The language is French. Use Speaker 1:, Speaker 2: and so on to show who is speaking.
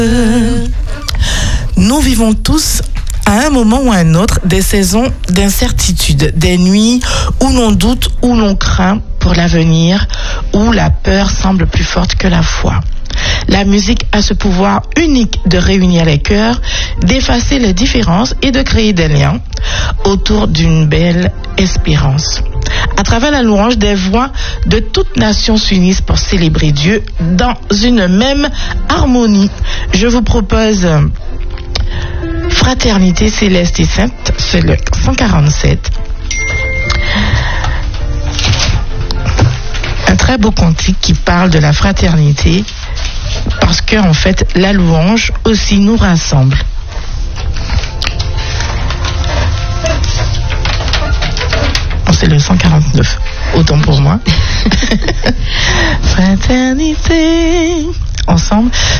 Speaker 1: Nous vivons tous à un moment ou à un autre des saisons d'incertitude, des nuits où l'on doute, où l'on craint pour l'avenir, où la peur semble plus forte que la foi. La musique a ce pouvoir unique de réunir les cœurs, d'effacer les différences et de créer des liens autour d'une belle espérance. À travers la louange, des voix de toutes nations s'unissent pour célébrer Dieu dans une même harmonie. Je vous propose Fraternité céleste et sainte, c'est le 147. Un très beau cantique qui parle de la fraternité, parce que en fait la louange aussi nous rassemble. Oh, c'est le 149, autant pour moi. Fraternité, ensemble.